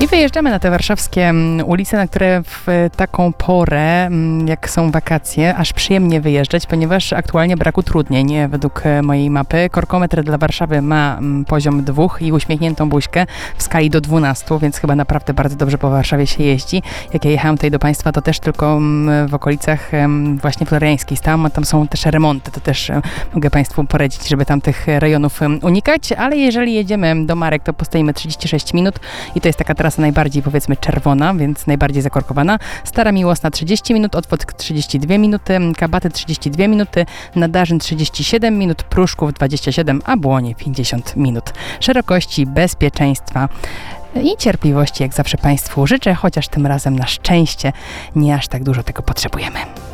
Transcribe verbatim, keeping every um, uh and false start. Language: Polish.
I wyjeżdżamy na te warszawskie mm, ulice, na które w taką porę, mm, jak są wakacje, aż przyjemnie wyjeżdżać, ponieważ aktualnie brak utrudnień według e, mojej mapy. Korkometr dla Warszawy ma mm, poziom dwóch i uśmiechniętą buźkę w skali do dwunastu, więc chyba naprawdę bardzo dobrze po Warszawie się jeździ. Jak ja jechałam tutaj do Państwa, to też tylko mm, w okolicach mm, właśnie floriańskiej stałam, a tam są też remonty, to też e, mogę Państwu poradzić, żeby tam tych rejonów mm, unikać, ale jeżeli jedziemy do Marek, to postoimy trzydzieści sześć minut i to jest taka trasa najbardziej, powiedzmy, czerwona, więc najbardziej zakorkowana. Stara Miłosna trzydzieści minut, Otwock trzydzieści dwie minuty, Kabaty trzydzieści dwie minuty, Nadarzyn trzydzieści siedem minut, Pruszków dwadzieścia siedem, a Błonie pięćdziesiąt minut. Szerokości, bezpieczeństwa i cierpliwości, jak zawsze Państwu życzę, chociaż tym razem na szczęście nie aż tak dużo tego potrzebujemy.